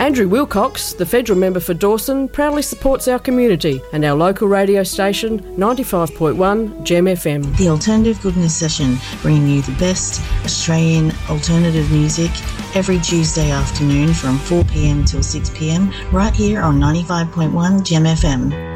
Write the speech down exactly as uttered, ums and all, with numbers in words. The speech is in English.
Andrew Wilcox, the federal member for Dawson, proudly supports our community and our local radio station, ninety-five point one Gem F M. The Alternative Goodness Session, bringing you the best Australian alternative music every Tuesday afternoon from four p m till six p m, right here on ninety-five point one Gem F M.